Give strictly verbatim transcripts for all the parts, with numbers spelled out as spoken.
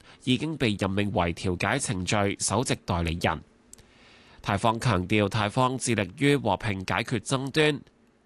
已經被任命為調解程序首席代理人。泰方強調，泰方致力於和平解決爭端。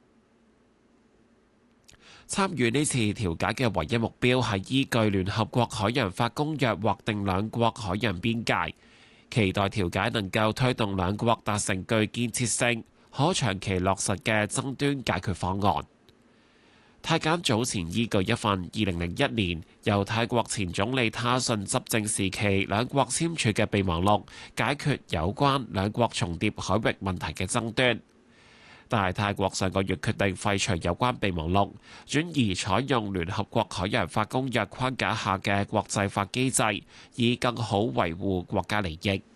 參與呢次調解嘅唯一目標係依據聯合國海洋法公約劃定兩國海洋邊界，期待調解能夠推動兩國達成具建設性、可長期落實嘅爭端解決方案。泰柬早前依據一份二零零一年由泰國前總理他信執政時期兩國簽署嘅備忘錄，解決有關兩國重疊海域問題嘅爭端。但係泰國上個月決定廢除有關備忘錄，轉而採用聯合國海洋法公約框架下嘅國際法機制，以更好維護國家利益。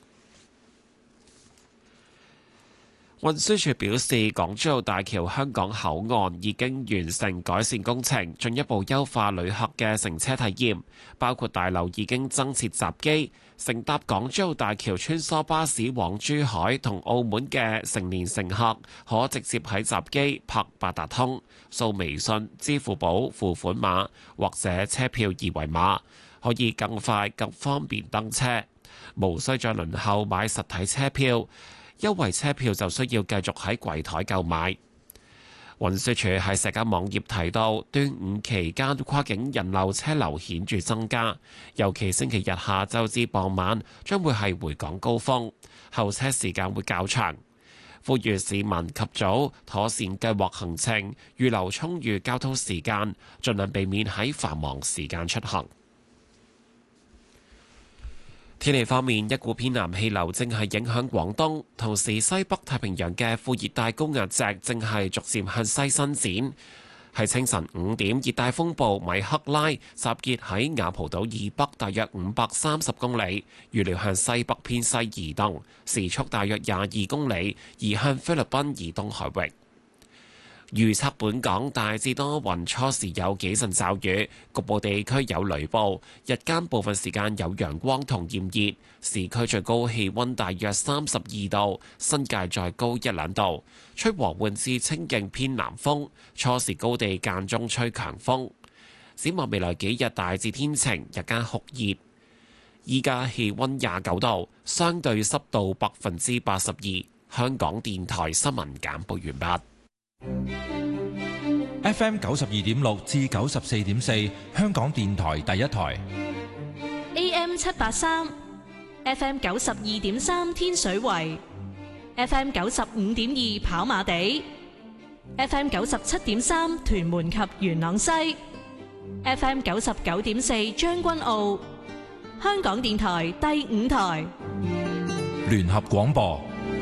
運輸署表示，港珠澳大橋香港口岸已經完成改善工程，進一步優化旅客嘅乘車體驗，包括大樓已經增設閘機，乘搭港珠澳大橋穿梭巴士往珠海同澳門嘅成年乘客可直接喺閘機拍八達通、掃微信、支付寶付款碼或者車票二維碼，可以更快更方便登車，無需再輪候買實體車票。優惠車票就需要繼續喺櫃台購買。運輸署喺社交網頁提到，端午期間跨境人流車流顯著增加，尤其星期日下晝至傍晚將會係回港高峰，候車時間會較長。呼籲市民及早妥善計劃行程，預留充裕交通時間，盡量避免喺繁忙時間出行。天氣方面，一股偏南氣流正係影響廣東，同時西北太平洋嘅副熱帶高壓脊正係逐漸向西伸展。喺清晨五點，熱帶風暴米克拉集結喺雅蒲島以北大約五百三十公里，預料向西北偏西移動，時速大約廿二公里，移向菲律賓以東海域。預測本港大致多雲，初時有幾陣驟雨，局部地區有雷暴。日間部分時間有陽光同炎熱，市區最高氣溫大約三十二度，新界再高一兩度。吹和緩至清勁偏南風，初時高地間中吹強風。展望未來幾日大致天晴，日間酷熱。依家氣溫廿九度，相對濕度百分之八十二。香港電台新聞簡報完畢。 F M 九十二點六至九十四點四，香港電台第一台。 A M 七八三，F M 九十二點三天水圍，F M 九十五點二跑馬地，F M 九十七點三屯門及元朗西，F M 九十九點四將軍澳。香港電台第五台聯合廣播。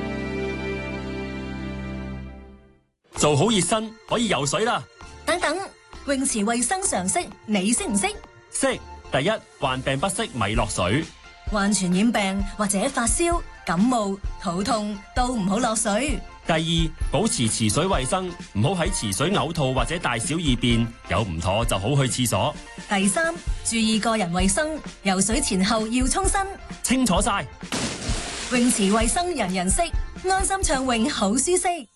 做好熱身可以游水啦！ 等等，泳池衛生常識你識唔識？ 識。第一，患病不適咪落水。 患傳染病或者發燒、感冒、肚痛都唔好落水。 第二，保持池水衛生，唔好喺池水嘔吐或者大小二便，有唔妥就好去廁所。 第三，注意個人衛生，游水前後要沖身。 清楚晒。 泳池衛生人人識，安心暢泳好舒適。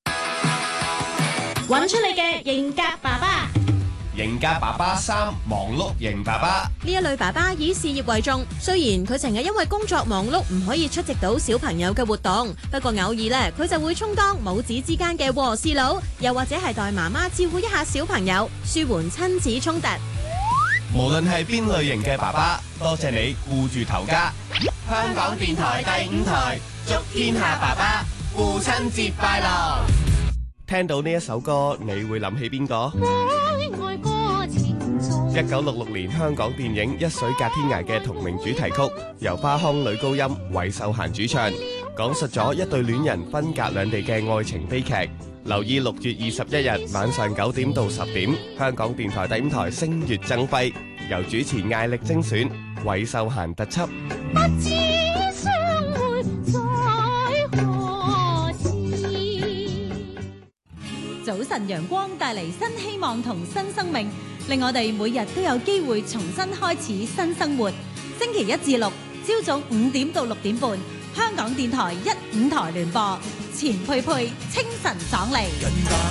揾出你嘅型格爸爸。 型格爸爸三，忙碌型爸爸。 呢一類爸爸以事業為重，雖然佢成日因為工作忙碌唔可以出席到小朋友嘅活動，不過偶爾咧佢就會充當母子之間嘅和事佬，又或者係代媽媽照顧一下小朋友，舒緩親子衝突。 無論係邊類型嘅爸爸，多謝你顧住頭家。香港電台第五台，祝天下爸爸父親節快樂。聽到呢一首歌，你會諗起邊個？一九六六年香港電影《一水隔天涯》嘅同名主題曲，由花腔女高音韋秀嫻主唱，講述咗一對戀人分隔兩地嘅愛情悲劇。留意六月二十一日晚上九點到十點，香港電台第五台星月爭輝，由主持艾力精選韋秀嫻特輯。不知相會在何時。 早晨陽光帶嚟新希望同新生命，令我哋每日都有機會重新開始新生活。星期一至六朝早五點到六點半，香港電台一五台聯播，錢佩佩清晨爽利。